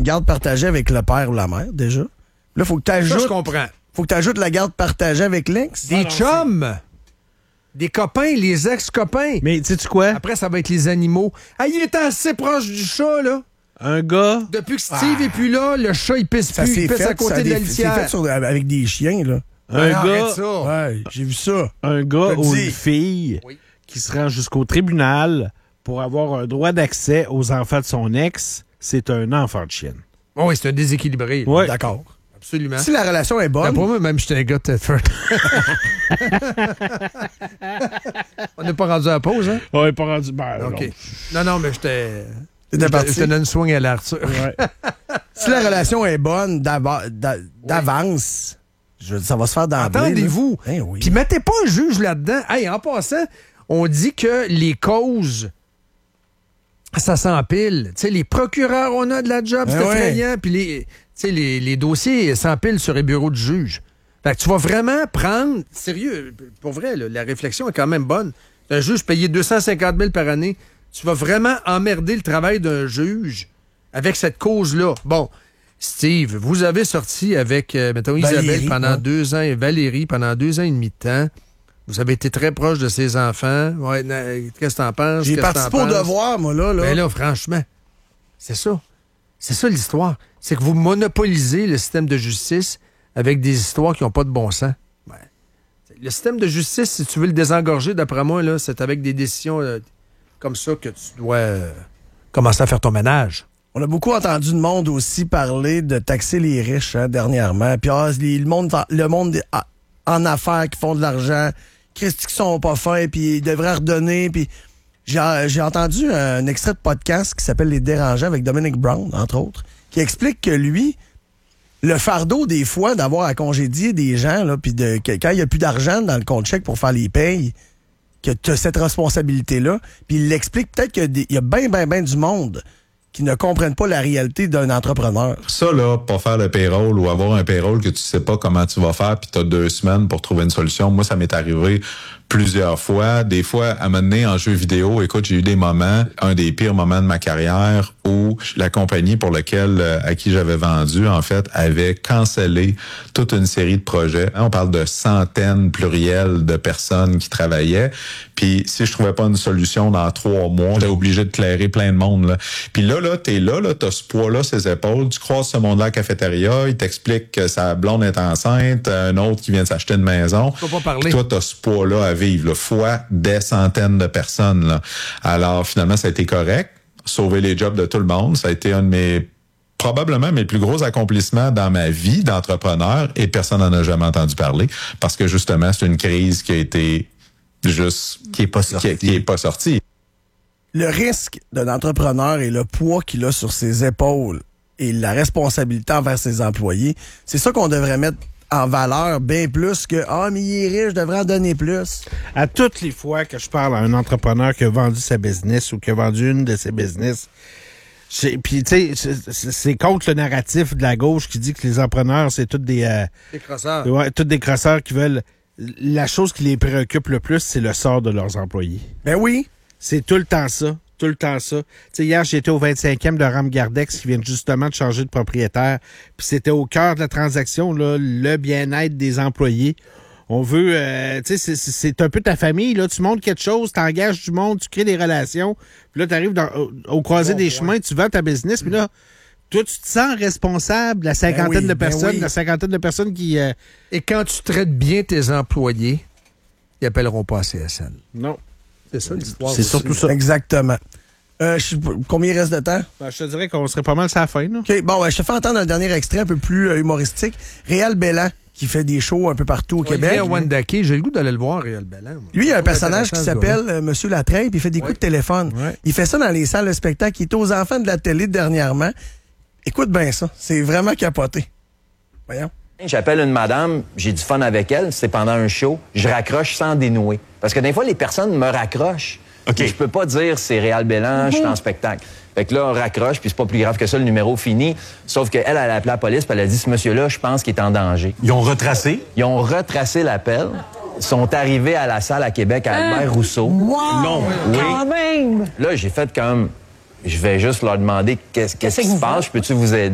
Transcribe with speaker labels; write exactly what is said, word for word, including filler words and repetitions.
Speaker 1: garde partagée avec le père ou la mère, déjà. Là, il faut que tu ajoutes...
Speaker 2: Ça, je comprends.
Speaker 1: Faut que tu ajoutes la garde partagée avec l'ex.
Speaker 2: Des chums! Des copains, les ex-copains.
Speaker 3: Mais sais-tu quoi?
Speaker 2: Après, ça va être les animaux. Ah, il est assez proche du chat, là.
Speaker 3: Un gars...
Speaker 2: Depuis que Steve est plus là, le chat, il pisse
Speaker 1: Ça
Speaker 2: plus.
Speaker 1: s'est
Speaker 2: Il pisse
Speaker 1: fait,
Speaker 2: à côté
Speaker 1: ça,
Speaker 2: de la
Speaker 1: des-
Speaker 2: litière.
Speaker 1: C'est fait sur- avec des chiens, là.
Speaker 3: Un
Speaker 2: Ah,
Speaker 3: gars...
Speaker 2: arrête ça.
Speaker 1: Ouais, j'ai vu ça.
Speaker 3: Un gars
Speaker 1: Je
Speaker 3: ou
Speaker 1: dis.
Speaker 3: une fille
Speaker 2: Oui.
Speaker 3: qui se rend jusqu'au tribunal pour avoir un droit d'accès aux enfants de son ex, c'est un enfant de chienne.
Speaker 2: Oh, oui, c'est un déséquilibré. là.
Speaker 3: Ouais.
Speaker 1: D'accord.
Speaker 2: Absolument.
Speaker 1: Si la relation est bonne...
Speaker 2: Pour moi, même j'étais un gars de Thetford. On n'est pas rendu à la pause, hein?
Speaker 3: On n'est pas rendu... Ben,
Speaker 2: OK. Non, non, mais j'étais...
Speaker 1: T'étais
Speaker 2: Je
Speaker 1: parti.
Speaker 2: te- je te donne une swing à l'Arthur.
Speaker 3: non. Ouais.
Speaker 1: Si la relation est bonne d'ava- d'a- d'avance, je veux dire, ça va se faire d'emblée. là.
Speaker 2: Attendez-vous.
Speaker 1: Hein, oui.
Speaker 2: Puis mettez pas un juge là-dedans. Hey, en passant, on dit que les causes, ça s'empile. Tu sais, les procureurs, on a de la job, c'est
Speaker 1: Ben ouais.
Speaker 2: effrayant. Puis les, tu sais, les, les dossiers s'empilent sur les bureaux de juge. Fait que tu vas vraiment prendre... Sérieux, pour vrai, là, la réflexion est quand même bonne. Un juge payé deux cent cinquante mille par année, tu vas vraiment emmerder le travail d'un juge avec cette cause-là. Bon, Steve, vous avez sorti avec, euh, mettons,
Speaker 1: Valérie,
Speaker 2: Isabelle pendant
Speaker 1: ouais.
Speaker 2: deux ans et Valérie pendant deux ans et demi de temps. Vous avez été très proche de ses enfants. Ouais, na- qu'est-ce que t'en penses?
Speaker 1: J'ai
Speaker 2: Qu'est-ce que
Speaker 1: participé
Speaker 2: t'en
Speaker 1: au
Speaker 2: penses?
Speaker 1: devoir, moi, là. là.
Speaker 2: Ben là, franchement, c'est ça. C'est ça l'histoire. C'est que vous monopolisez le système de justice avec des histoires qui n'ont pas de bon sens. Ouais. Le système de justice, si tu veux le désengorger, d'après moi, là, c'est avec des décisions euh, comme ça que tu dois euh, commencer à faire ton ménage.
Speaker 1: On a beaucoup entendu le monde aussi parler de taxer les riches hein, dernièrement. Puis ah, les- le monde, le monde ah, en affaires qui font de l'argent, Christy qui sont pas fins, puis ils devraient redonner. Puis j'ai, j'ai entendu un extrait de podcast qui s'appelle Les Dérangeants avec Dominic Brown, entre autres, qui explique que lui, le fardeau des fois d'avoir à congédier des gens, là, puis de, que, quand il n'y a plus d'argent dans le compte chèque pour faire les payes, que tu as cette responsabilité-là. Puis il l'explique peut-être qu'il y a bien, bien, bien du monde qui ne comprennent pas la réalité d'un entrepreneur.
Speaker 4: Ça, là, pas faire le payroll ou avoir un payroll que tu sais pas comment tu vas faire puis tu as deux semaines pour trouver une solution. Moi, ça m'est arrivé plusieurs fois. Des fois, à mener en jeu vidéo, écoute, j'ai eu des moments, un des pires moments de ma carrière où la compagnie pour laquelle, euh, à qui j'avais vendu, en fait, avait cancellé toute une série de projets. On parle de centaines plurielles de personnes qui travaillaient. Puis si je trouvais pas une solution dans trois mois, j'étais obligé de clairer plein de monde, là. Puis là, là, t'es là, là, t'as ce poids-là, ses épaules, tu croises ce monde-là à la cafétéria, il t'explique que sa blonde est enceinte, un autre qui vient de s'acheter une maison.
Speaker 2: Faut pas parler.
Speaker 4: Puis toi, t'as ce poids-là à vivre, là, fois des centaines de personnes, là. Alors, finalement, ça a été correct. Sauver les jobs de tout le monde. Ça a été un de mes, probablement mes plus gros accomplissements dans ma vie d'entrepreneur et personne n'en a jamais entendu parler parce que, justement, c'est une crise qui a été juste...
Speaker 5: Qui est pas sorti.
Speaker 4: Qui, qui est pas sortie.
Speaker 1: Le risque d'un entrepreneur et le poids qu'il a sur ses épaules et la responsabilité envers ses employés, c'est ça qu'on devrait mettre en valeur bien plus que « Ah, mais il est riche, je devrais en donner plus. »
Speaker 3: À toutes les fois que je parle à un entrepreneur qui a vendu sa business ou qui a vendu une de ses business, c'est- puis tu sais, c'est- c'est c'est contre le narratif de la gauche qui dit que les entrepreneurs, c'est toutes des... euh,
Speaker 2: Les crosseurs.
Speaker 3: ouais, toutes des crosseurs qui veulent... La chose qui les préoccupe le plus, c'est le sort de leurs employés.
Speaker 1: Ben oui.
Speaker 3: C'est tout le temps ça. Tout le temps ça. Tu sais, hier, j'étais au vingt-cinquième de Ramgardex qui vient justement de changer de propriétaire. Puis c'était au cœur de la transaction, là, le bien-être des employés. On veut, euh, tu sais, c'est- c'est c'est un peu ta famille, là. Tu montres quelque chose, tu engages du monde, tu crées des relations. Puis là, tu arrives au, au croisé
Speaker 1: Bon,
Speaker 3: des
Speaker 1: ouais.
Speaker 3: chemins, tu vends ta business. Puis là, toi, tu te sens responsable de la cinquantaine
Speaker 1: Ben oui,
Speaker 3: de
Speaker 1: ben
Speaker 3: personnes,
Speaker 1: oui.
Speaker 3: la cinquantaine de personnes qui... euh,
Speaker 2: Et quand tu traites bien tes employés, ils appelleront pas à C S N.
Speaker 3: non.
Speaker 2: C'est ça l'histoire.
Speaker 3: C'est surtout ça.
Speaker 1: Exactement. Euh, je sais pas, combien il reste de temps?
Speaker 3: Ben, je te dirais qu'on serait pas mal sur la fin, là.
Speaker 1: OK, bon, ben, je te fais entendre un dernier extrait un peu plus euh, humoristique. Réal Bellan, qui fait des shows un peu partout au Québec.
Speaker 2: Québec. Wendake, j'ai le goût d'aller le voir, Réal Bellan. moi.
Speaker 1: Lui, il y a un
Speaker 2: Je trouve
Speaker 1: personnage qui
Speaker 2: intéressant, ce
Speaker 1: s'appelle euh, Monsieur Latreille, puis il fait des coups de téléphone.
Speaker 3: Ouais.
Speaker 1: Il fait ça dans les salles de spectacle. Il est aux enfants de la télé dernièrement. Écoute bien ça. C'est vraiment capoté. Voyons.
Speaker 6: J'appelle une madame, j'ai du fun avec elle, c'est pendant un show, je raccroche sans dénouer. Parce que des fois, les personnes me raccrochent.
Speaker 5: OK.
Speaker 6: Mais je peux pas dire c'est Réal Bellan, je suis en spectacle. Fait que là, on raccroche, puis c'est pas plus grave que ça, le numéro fini. Sauf qu'elle, elle a appelé la police, puis elle a dit, ce monsieur-là, je pense qu'il est en danger.
Speaker 5: Ils ont retracé.
Speaker 6: Ils ont retracé l'appel, sont arrivés à la salle à Québec, à Albert Rousseau.
Speaker 5: Non.
Speaker 6: Oui.
Speaker 7: Quand même!
Speaker 6: Là, j'ai fait comme, je vais juste leur demander qu'est-ce qu'est-ce qui se passe, peux-tu vous aider?